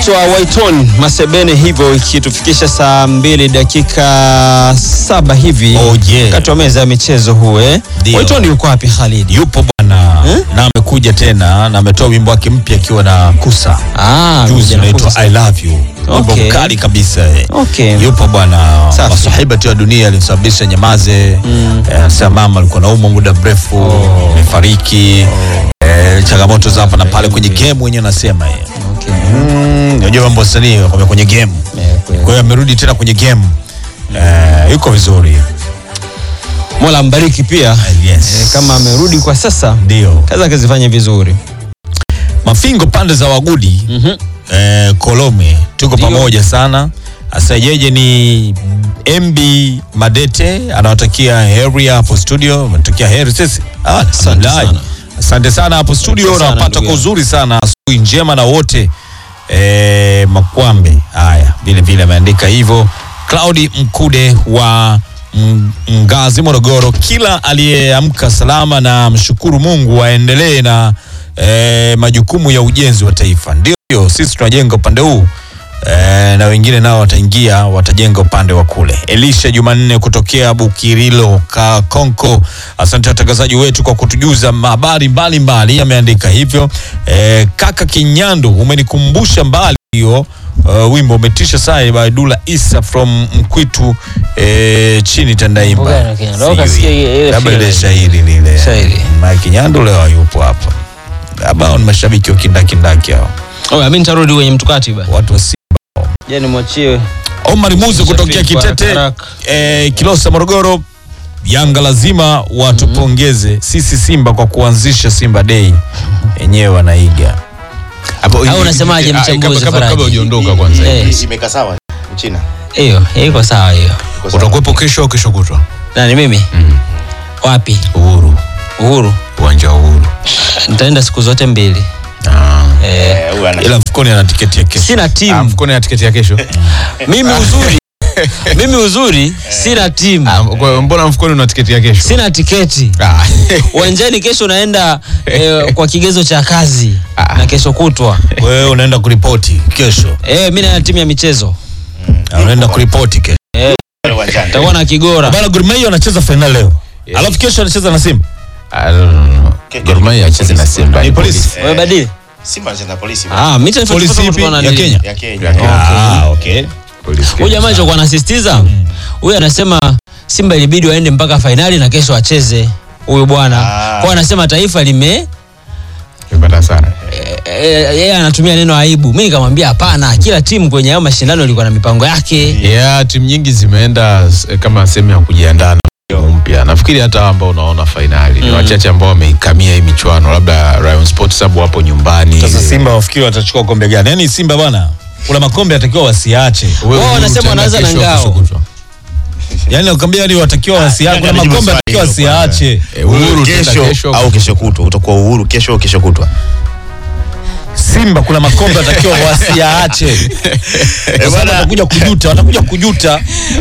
anaitwa Waiton Masebene, hivyo ikitufikisha saa 2 dakika 7 hivi. Oh yeah. Kati wa meza ya michezo huwe. Waiton yuko wapi Khalid? Yupo bwana. Na amekuja tena na ametoa wimbo wake mpya akiwa na Kusa. Juzi unaitwa I Love You. Wimbo mkali kabisa. Yupo bwana. Masahiba tu ya dunia alisababisha nyamaze. Sasa mama alikuwa naumwa muda mrefu, amefariki. Changamoto za hapa na pale kwenye game wenyewe nasema yeye. Unajua mambo sanii wako kwenye game. Kwa hiyo amerudi tena kwenye game. Yuko vizuri. Mola mbariki pia. Yes. Kama amerudi kwa sasa ndio kaza kazifanya vizuri. Mafingo pande za Wagudi. Kolome tuko pamoja sana. Asa yeye ni MB Madete anawatakia heri hapo studio. Anatakia heri sisi. Asante sana hapo studio, unapata kwa uzuri sana. Asubuhi njema na wote. Makwambe haya vile vile ameandika hivyo. Claudi Mkude wa Ngazi Morogoro, kila aliyeamka salama na mshukuru Mungu aendelee na majukumu ya ujenzi wa taifa. Ndio sisi tunajenga upande huu, na wengine nao watajenga upande wa kule. Elisha Jumanne kutokea Bukirilo Kakonko, asante watangazaji wetu kwa kutujuza habari mbalimbali, ameandika hivyo. Kaka Kinyandu, umenikumbusha mbali hiyo. Wimbo umetisha sana by Dula Isa from Mkwitu chini Tandaimba. Labda shairi lile. Mike Kinyandu leo yupo hapa. Aba ni mashabiki wa kindaki hao. Mimi nitarudi kwenye mtukatiba. Watu wa Simba. Yaani mwachie Omar Muzo kutokea Kitete Kilosa Morogoro. Yanga lazima watupongeze sisi Simba kwa kuanzisha Simba Day. Enyewe wanaiga. Au unasemaje mchambuzi Faraji? Kabla hujaondoka kwanza. Imeka sawa Mchina. Iko sawa hiyo. Utakuwepo kesho kutwa. Nani mimi? Wapi? Uhuru. Uwanja wa Uhuru. Nitaenda siku zote mbili. Ila mfukoni ana tiketi ya kesho. Sina timu. Mfukoni ana tiketi ya kesho. Mimi uzuri sina timu. Mbona mfukoni una tiketi ya kesho? Sina tiketi. Uwanjani kesho naenda kwa kigezo cha kazi na kesho kutwa. Wewe unaenda kuripoti kesho? Mimi na timu ya michezo. Unaenda kuripoti kesho? Takuwa na Kigora. Bana Gor Mahia anacheza final leo. Alafu kesho anacheza na Simba. Gor Mahia anacheza na Simba. Ni polisi. Wewe badili? Simba anacheza na polisi. Mimi tafuta ya Kenya. Ya Kenya. Okay. Huyu jamaa alichokuwa anasisitiza, huyu anasema Simba ilibidi waende mpaka finali na kesho acheze. Huyu bwana. Kwa anasema taifa Nimepata sana. Yeye anatumia neno aibu. Mimi nikamwambia hapana, kila timu kwenye hayo mashindano ilikuwa na mipango yake. Timu nyingi zimeenda kama sehemu ya kujiandaa mpya. Nafikiri hata ambao unaona finali ni wachache ambao wameikamia hii michuano, labda Rayon Sports sababu hapo nyumbani. Sasa Simba wafikiri watachukua kombe gani? Yaani Simba bana, kuna makombe atakiwa wasiache. Wao wanasema wanaanza na ngao. Yaani nakwambia ni watakiwa wasiache, kuna makombe atakiwa wasiache. Uhuru kesho au kesho kutwa. Utakuwa Uhuru kesho au kesho kutwa. Simba kuna makombe atakiwa wasiache. Watakuja kujuta.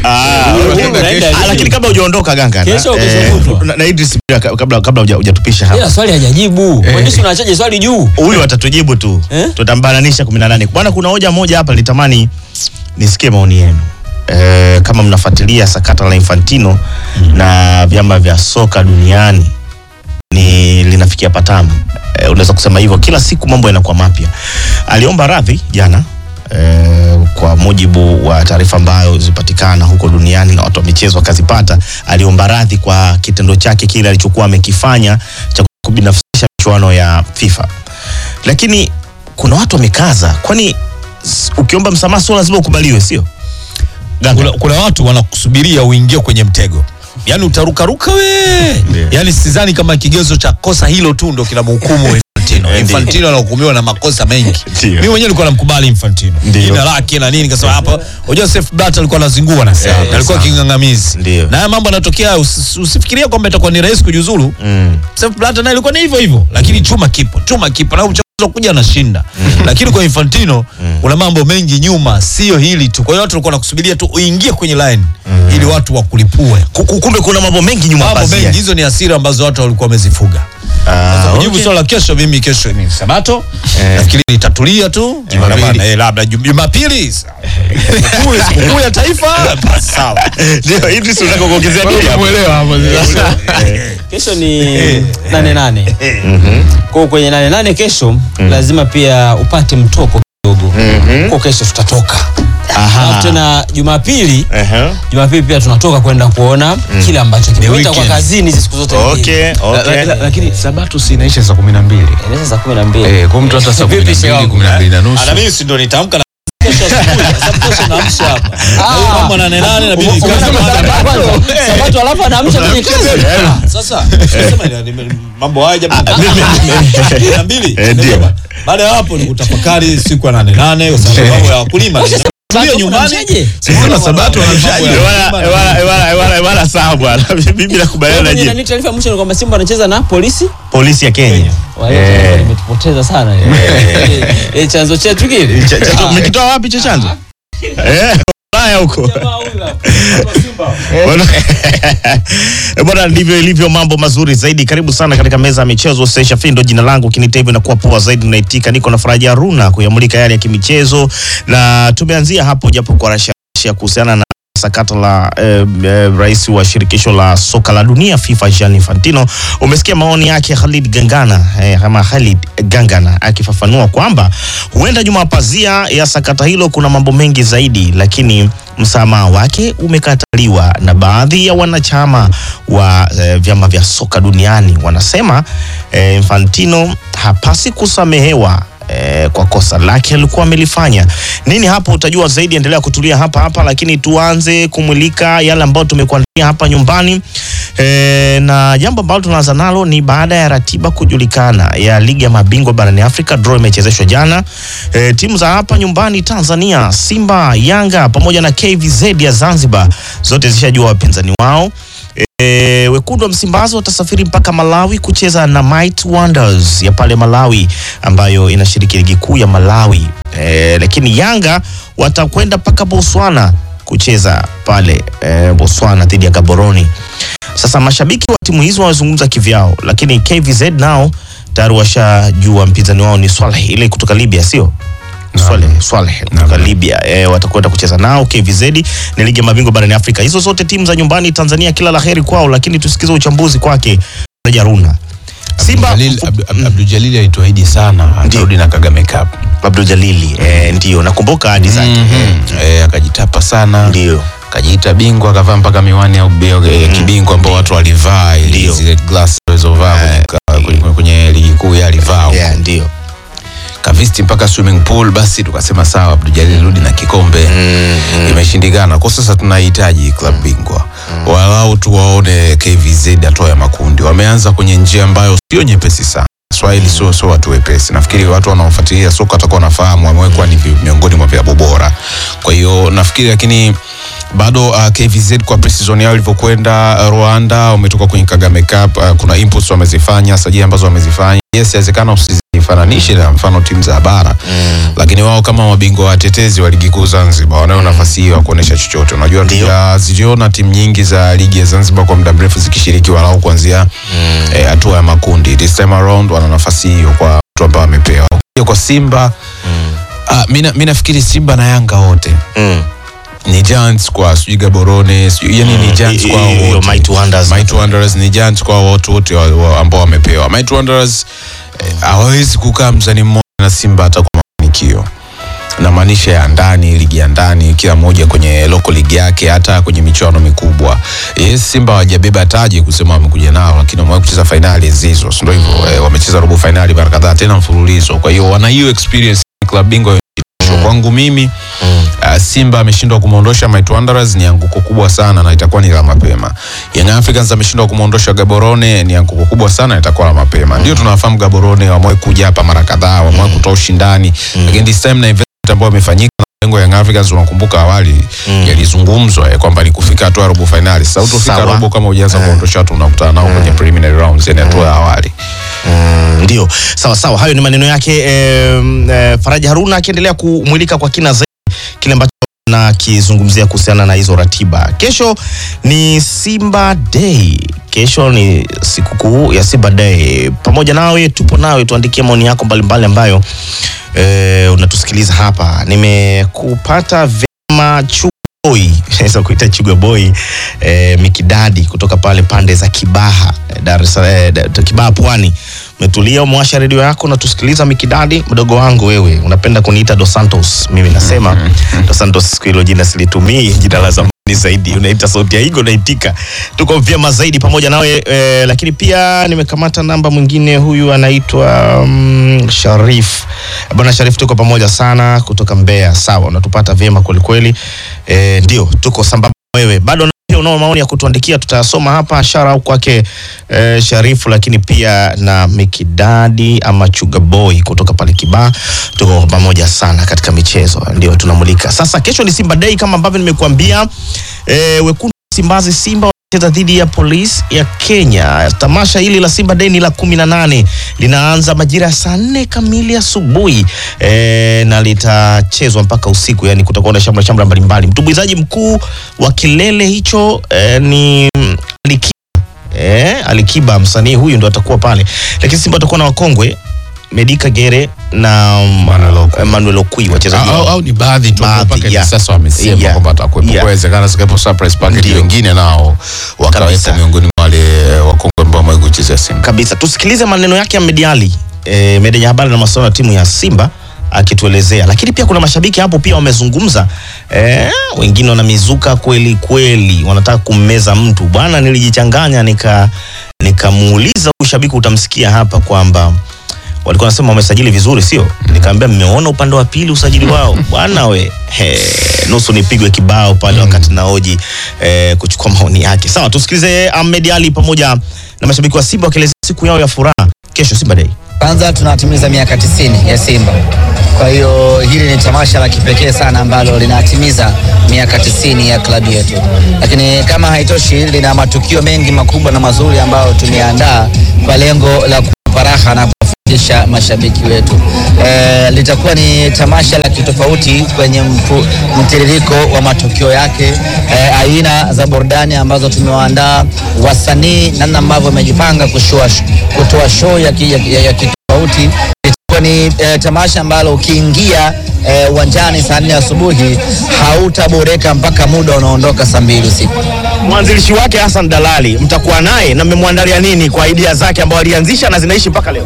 Lakini kabla hujaondoka Ganga. Kesho kutwa. Na Idris kabla hujatupisha hapa. Ila swali hajajibu. Mwandishi unaachaje swali juu? Huyu atatujibu tu. Tutambananisha 18. Bwana kuna hoja moja hapa nilitamani nisikie maoni yenu. Kama mnafuatilia sakata la Infantino na vyama vya soka duniani ni linafikia patamu. Unaweza kusema hivyo, kila siku mambo yanakuwa mapya. Aliomba radhi jana kwa mujibu wa taarifa ambayo zipatikana huko duniani na watu wa michezo wakazipata. Aliomba radhi kwa kitendo chake kile alichokuwa amekifanya cha kubinafsisha michuano ya FIFA. Lakini kuna watu wamekaza, kwani ukiomba msamaha sio lazima ukubaliwe, sio? Kuna watu wanakusubiria uingie kwenye mtego. Yaani utaruka Yaani sidhani kama kigezo cha kosa hilo tu ndio kinamhukumu Infantino. Infantino anahukumiwa na makosa mengi. Mimi mwenyewe nilikuwa namkubali Infantino. Jina lake na nini kasema hapa. Unajua Seif Blatter alikuwa anazingua na sasa. Alikuwa kingangamizi. Na haya mambo yanatokea, usifikirie kwamba itakuwa ni rahisi kujiuzulu. Seif Blatter naye ilikuwa ni hivyo. Lakini chuma kipo na mchezo kuja anashinda. Lakini kwa Infantino kuna mambo mengi nyuma, sio hili tu. Kwa hiyo watu walikuwa wanakusubiria tu uingie kwenye line ili watu wakulipue. Kumbe kuna mambo mengi nyuma pazia. Mambo mengi, hizo ni hasira ambazo watu walikuwa wamezifuga. Kujibu swali la kesho, mimi kesho ni Sabato. Nafikiri itatulia tu. Labda Jumapili. Sikukuu ya taifa. Sawa. Ndio hivi sio unataka kuongezea nini hapo? Muelewa hapo sasa. Kesho ni 8-8. Kwa kwenye 8-8 kesho lazima pia upate mtoko kidogo. Kwa kesho tutatoka. Tena Jumapili pia tunatoka kwenda kuona kile ambacho kimepita kwa kazini hizo siku zote. Okay. Lakini Sabato si inaisha saa 12. Inaisha saa 12. Kwa mtu hata saa 12 na nusu. Na mimi si ndo nitaamka na Kesho asubuhi, sababu naamsha hapa. kama 8 na bidii Sabato alafu anaamsha kwenye kazi. Sasa nasema mambo haya jamaa 2. Ndio. Baada ya hapo ni kutafakari siku ya 8 kwa sababu mambo ya wakulima. Tulia nyumbani. Sasa Sabato wanamshaji. Wala sawa bwana. Mimi nakubaliana na Ni taarifa mwisho ni kwamba Simba anacheza na polisi ya Kenya. Imetupoteza sana. Chanzo chetu kile. Mkitoa wapi cha chanzo? Haya huko. Bwana, ndivyo ilivyo, mambo mazuri zaidi. Karibu sana katika meza ya michezo. Sesha Findo jina langu, kinitaibu na kuwa poa zaidi unaitika. Niko na Faraja Haruna kuyamulika yale ya kimichezo, na tumeanzia hapo japo kwa rasha kuhusiana na sakata la rais wa shirikisho la soka la dunia FIFA Gianni Infantino. Umesikia maoni yake Khalid Gangana akifafanua kwamba huenda nyuma pazia ya sakata hilo kuna mambo mengi zaidi, lakini msamaha wake umekataliwa na baadhi ya wanachama wa vyama vya soka duniani. Wanasema Infantino hapasi kusamehewa kwa kosa lake alikuwa amelifanya. Nini hapo utajua zaidi, endelea kutulia hapa, lakini tuanze kumulika yale ambayo tumekuandalia hapa nyumbani. Na jambo ambalo tunaanza nalo ni baada ya ratiba kujulikana ya ligi ya mabingwa barani Afrika. Draw imechezeshwa jana. Timu za hapa nyumbani Tanzania, Simba, Yanga pamoja na KVZ ya Zanzibar zote zishajua wapinzani wao. Wekundu wa Msimbazi watasafiri mpaka Malawi kucheza na Might Wonders ya pale Malawi ambayo inashiriki ligi kuu ya Malawi. Lakini Yanga watakwenda mpaka Botswana kucheza pale Botswana dhidi ya Gaborone. Sasa mashabiki wa timu hizo wanazungumza kivyao, lakini KVZ nao tayari washajua mpinzani wao ni Swaleh ile kutoka Libya, sio? Swaleh kutoka Libya. Watakwenda kucheza nao. KVZ ni ligi ya mabingwa barani Afrika. Hizo zote timu za nyumbani Tanzania, kila laheri kwao, lakini tusikize uchambuzi kwake Faraja Haruna. Simba Abdul Jalili alituahidi sana atarudi na Kagame Cup. Abdul Jalili ndio nakumbuka hadi zake. Akajitapa sana. Ndio. Kajiita bingwa, akavaa mpaka miwani au kibingwa ambao watu walivaa zile glass walizovaa kwenye ligi kuu ya alivaa. Ndio. Kavisti mpaka swimming pool. Basi tukasema sawa, Abdul Jalil rudi na kikombe. Imeshindikana. Kwa sasa tunahitaji club bingwa. Walau tuwaone KVZ hatua ya makundi. Wameanza kwenye njia ambayo sio nyepesi sana. Swahili sio watu wepesi. Nafikiri watu wanaofuatilia soka watakuwa wanafahamu wamewekwa ni miongoni mwa vilabu bora. Kwa hiyo nafikiri, lakini bado KVZ kwa pre-season yao ilivyokwenda Rwanda, wametoka kwenye Kagame Cup, kuna inputs wamezifanya, sajili ambazo wamezifanya. Yes, inawezekana usizifananishe na mfano timu za bara. Lakini wao kama mabingwa watetezi wa ligi kuu Zanzibar wanao nafasi hiyo kuonesha chochote. Unajua tunaziona timu nyingi za ligi ya Zanzibar kwa muda mrefu zikishiriki walau kuanzia hatua ya makundi. This time around wana nafasi hiyo kwa watu ambao wamepewa. Kwa Simba mimi nafikiri Simba na Yanga wote ni Giants kwa sijui Gaborone, yani ni Giants kwa wote. Might Wonders ni Giants kwa wote ambao wamepewa. Might Wonders hawezi kukaa mzani mmoja na Simba hata kwa mafanikio. Na maanisha ya ndani, ligi ya ndani, kila moja kwenye local league yake, hata kwenye michuano mikubwa. Yes, Simba hawajabeba taji kusema wamekuja nao, lakini wamewahi kucheza finali hizo, ndio hivyo. Wamecheza robo finali mara kadhaa tena mfululizo. Kwa hiyo wana hiyo experience club bingwa. Kwangu mimi Simba ameshindwa kumuondosha Might Wanderers, ni anguko kubwa sana na itakuwa ni la mapema. Young Africans ameshindwa kumuondosha Gaborone, ni anguko kubwa sana, itakuwa la mapema. Ndio tunafahamu Gaborone wamewahi kuja hapa mara kadhaa, wamewahi kutoa ushindani, lakini this time na event ambayo imefanyika na lengo Young Africans, unakumbuka awali yalizungumzwa kwamba ni kufika hatua ya robo finali. Sasa utafika robo kama hujaanza kuondosha watu unakutana nao kwenye preliminary rounds, yani hatua ya awali. Ndio. Sawa, hayo ni maneno yake Faraja Haruna akiendelea kumulika kwa kina zaidi kile ambacho na akizungumzia kuhusiana na hizo ratiba. Kesho ni Simba Day. Kesho ni sikukuu ya Simba Day. Pamoja nawe, tupo nawe, tuandikie maoni yako mbalimbali ambayo unatusikiliza hapa. Nimekupata vema Boy, naweza kuita Chuga Boy, Mikidadi kutoka pale pande za Kibaha, Dar es Salaam, Kibaha Pwani. Umetulia, umewasha redio yako na tusikiliza Mikidadi. Mdogo wangu wewe, unapenda kuniita Dos Santos. Mimi nasema Dos Santos, siku hilo jina silitumii, jina la zamani zaidi. Unaita sauti ya Igo naitika. Tuko vyema zaidi pamoja nawe, lakini pia nimekamata namba mwingine, huyu anaitwa Sharif. Bwana Sharif, tuko pamoja sana kutoka Mbeya. Sawa, unatupata vyema kweli kweli. Ndio, tuko sambamba wewe. Bado unao maoni ya kutuandikia, tutayasoma hapa. Shara au kwake Sharifu, lakini pia na Mikidadi ama Chuga Boy kutoka pale Kibaha. Tuko pamoja sana katika michezo, ndio tunamulika. Sasa kesho ni Simba Day kama ambavyo nimekuambia. Wekundu Simbazi Simba wanacheza dhidi ya Police ya Kenya. Tamasha hili la Simba Day ni la 18. Linaanza majira ya saa 4 kamili asubuhi na litachezwa mpaka usiku, yani kutakuwa na shamra mbalimbali. Mtumbuizaji mkuu wa kilele hicho ni Alikiba, msanii huyu ndo atakuwa pale. Lakini Simba atakuwa na wakongwe Medika Gere na Manuel Okwi, wachezaji au ni baadhi tu mpaka hivi sasa wamesema kwamba atakuwepo. Kuwezekana sikapo surprise package wengine nao wakawepo miongoni mwa wale wakongwe ambao wamekuchezea Simba kabisa. Tusikilize maneno yake ya Mediali, media habari na masuala ya timu ya Simba akituelezea. Lakini pia kuna mashabiki hapo pia wamezungumza, wengine wanamizuka kweli kweli, wanataka kummeza mtu. Bwana, nilijichanganya nikamuuliza ushabiki, utamsikia hapa kwamba walikuwa nasema wamesajili vizuri, sio? Nikamwambia mmeona upande wa pili usajili wao bwana we, nusu nipigwe kibao pale wakati naoji kuchukua maoni yake. Sawa, tusikilize Ahmed Ali pamoja na mashabiki wa Simba wakielezea siku yao ya furaha kesho Simba Day. Kwanza tunatimiza miaka 90 ya Simba. Kwa hiyo hili ni tamasha la kipekee sana ambalo linatimiza miaka 90 ya klabu yetu. Lakini kama haitoshi, lina matukio mengi makubwa na mazuri ambayo tumeandaa kwa lengo la kuwapa raha na kuwafundisha mashabiki wetu. Litakuwa ni tamasha la kitofauti kwenye mtiririko wa matukio yake, aina za burudani ambazo tumewaandaa, wasanii namna ambavyo wamejipanga kutoa show ya kitofauti. Litakuwa ni tamasha ambalo ukiingia uwanjani saa 4 asubuhi hautaboreka mpaka muda unaondoka saa 2 usiku. Mwanzilishi wake Hassan Dalali, mtakuwa naye na mmemwandalia nini kwa idea zake ambazo alianzisha na zinaishi mpaka leo?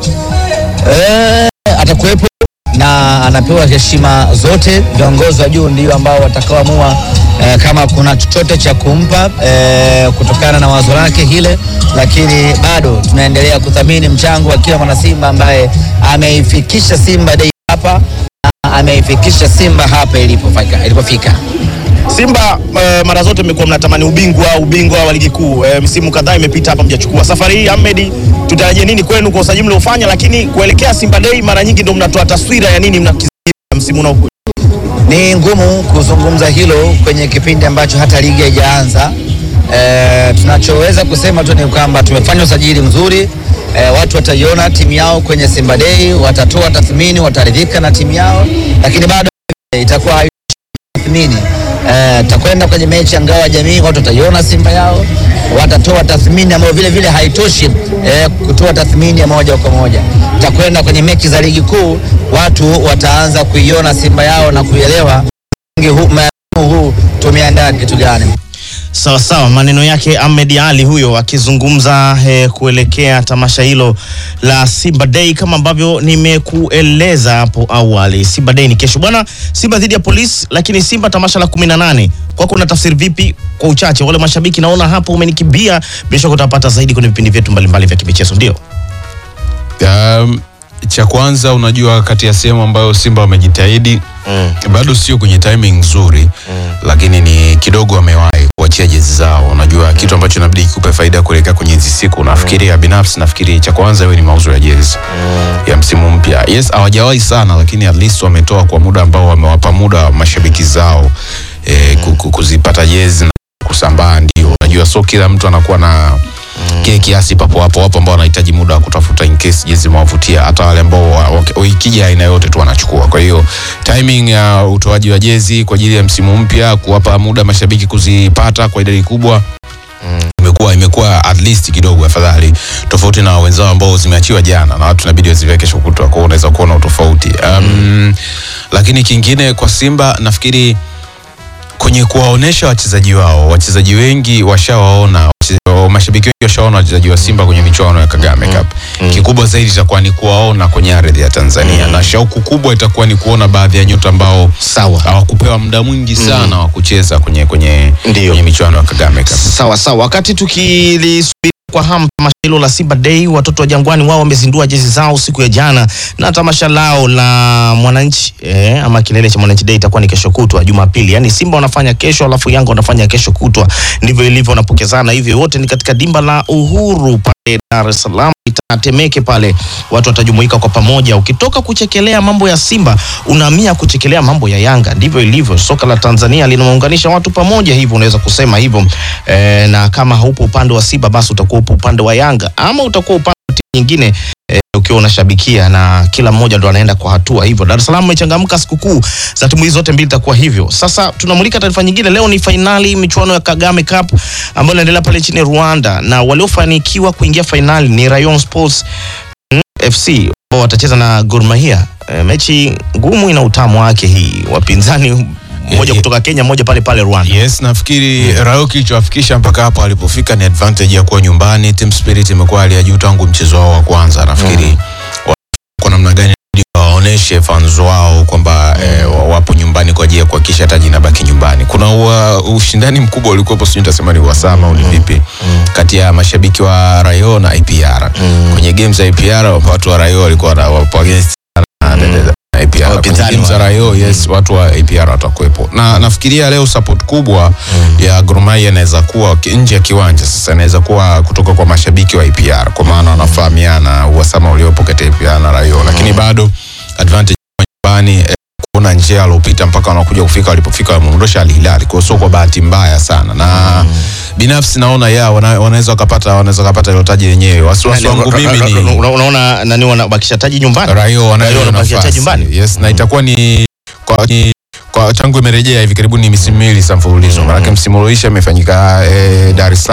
Atakuwepo na anapewa heshima zote. Viongozi wa juu ndio ambao watakaoamua kama kuna chochote cha kumpa kutokana na wazo lake hile, lakini bado tunaendelea kuthamini mchango wa kila mwana Simba ambaye ameifikisha Simba Day hapa, ameifikisha Simba hapa ilipofika. Simba mara zote mmekuwa mnatamani ubingwa wa ligi kuu. Msimu kadhaa imepita hapa mjachukua. Safari hii Ahmed, tutarajie nini kwenu kwa usajili mliofanya, lakini kuelekea Simba Day mara nyingi ndio mnatoa taswira ya nini mnakizia msimu unaokuja? Ni ngumu kuzungumza hilo kwenye kipindi ambacho hata ligi haijaanza. Tunachoweza kusema tu ni kwamba tumefanya usajili mzuri. Watu wataiona timu yao kwenye Simba Day, watatoa tathmini, wataridhika na timu yao, lakini bado itakuwa tathmini. Takwenda kwenye mechi ya ngao ya jamii, watu wataiona Simba yao, watatoa tathmini ambayo vile vile haitoshi kutoa tathmini ya moja kwa moja. Takwenda kwenye mechi za ligi kuu, watu wataanza kuiona Simba yao na kuelewa huu tumeandaa kitu gani. Sawa, maneno yake Ahmed Ali huyo akizungumza kuelekea tamasha hilo la Simba Day kama ambavyo nimekueleza hapo awali. Simba Day ni kesho bwana, Simba dhidi ya Police, lakini Simba tamasha la 18. Kwako una tafsiri vipi kwa uchache? Wale mashabiki naona hapo umenikibia, bila kutapata zaidi kwenye vipindi vyetu mbalimbali vya kimichezo. Ndio. Cha kwanza, unajua kati ya sehemu ambayo Simba wamejitahidi bado sio kwenye timing nzuri, lakini ni kidogo wamewahi kuachia jezi zao. Unajua kitu ambacho inabidi kikupe faida kuelekea kwenye hizi siku. Nafikiria binafsi, nafikiri cha kwanza iwe ni mauzo ya jezi ya msimu mpya. Yes, hawajawahi sana, lakini at least wametoa kwa muda ambao wamewapa muda mashabiki zao kuzipata jezi na kusambaa. Ndio unajua, so kila mtu anakuwa na kile kiasi papo hapo, wapo ambao wanahitaji muda wa kutafuta in case jezi mawavutia, hata wale ambao ikija aina yote tu wanachukua. Kwa hiyo timing ya utoaji wa jezi kwa ajili ya msimu mpya, kuwapa muda mashabiki kuzipata kwa idadi kubwa, imekuwa at least kidogo afadhali, tofauti na wenzao ambao zimeachiwa jana na watu inabidi waziweke kesho kutwa, kwa unaweza kuona utofauti. Lakini kingine kwa Simba, nafikiri kwenye kuwaonesha wachezaji wao, wachezaji wengi washawaona, mashabiki wengi washaona wachezaji wa Simba kwenye michuano ya Kagame Cup. Kikubwa zaidi itakuwa ni kuwaona kwenye ardhi ya Tanzania, na shauku kubwa itakuwa ni kuona baadhi ya nyota ambao hawakupewa muda mwingi sana wa kucheza kwenye michuano ya Kagame Cup. Sawa. Wakati tukilisubiri kwa hamu tamasha hilo la Simba Day, watoto wa Jangwani wao wamezindua jezi zao siku ya jana, na tamasha lao la Mwananchi ama kilele cha Mwananchi Day itakuwa ni kesho kutwa Jumapili. Yani Simba wanafanya kesho, alafu Yanga wanafanya kesho kutwa. Ndivyo ilivyo, wanapokezana hivyo. Wote ni katika dimba la Uhuru pale Dar es Salaam, Temeke pale. Watu watajumuika kwa pamoja. Ukitoka kuchekelea mambo ya Simba, unahamia kuchekelea mambo ya Yanga. Ndivyo ilivyo. Soka la Tanzania linaunganisha watu pamoja, hivyo unaweza kusema hivyo. Na kama haupo upande wa Simba, basi utakuwa upo upande wa Yanga, ama utakuwa upande wa timu nyingine ukiwa unashabikia, na kila mmoja ndo anaenda kwa hatua hivyo. Dar es Salaam imechangamka, sikukuu za timu hizo zote mbili itakuwa hivyo. Sasa tunamulika taarifa nyingine. Leo ni finali michuano ya Kagame Cup ambayo inaendelea pale nchini Rwanda, na waliofanikiwa kuingia finali ni Rayon Sports FC ambao watacheza na Gor Mahia. Mechi ngumu, ina utamu wake hii. Wapinzani mmoja kutoka Kenya, mmoja pale Rwanda. Yes, nafikiri Rayon kilichowafikisha mpaka hapa alipofika ni advantage ya kuwa nyumbani. Team spirit imekuwa hali ya juu tangu mchezo wao wa kwanza. Nafikiri kwa namna gani waoneshe fans wao kwamba wapo nyumbani kwa ajili ya kuhakikisha taji inabaki nyumbani. Kuna ushindani mkubwa ulikuwa hapo, sio nitasema ni wasama au ni vipi, kati ya mashabiki wa Rayon na IPR. Kwenye games za IPR watu wa Rayon walikuwa wapo against IPR. Kwenye za Rayon, yes, watu wa IPR watakuwepo. Na nafikiria leo support kubwa ya Gor Mahia inaweza kuwa nje ya kiwanja. Sasa inaweza kuwa kutoka kwa mashabiki wa IPR, kwa maana wanafahamiana uhasama uliopo kati ya IPR na Rayon. Lakini bado advantage nyumbani, kuna njia alopita mpaka wanakuja kufika walipofika, wameondosha Al Hilal. Kwa sio kwa bahati mbaya sana. Na binafsi naona wanaweza kupata ile taji yenyewe. Wasiwasi wangu mimi ni unaona nani wanabakisha taji nyumbani? Rayon wanabakisha taji nyumbani. Yes, na itakuwa ni kwa changu imerejea hivi karibuni misimu miwili mfululizo. Maana msimu uliisha imefanyika Dar es Salaam.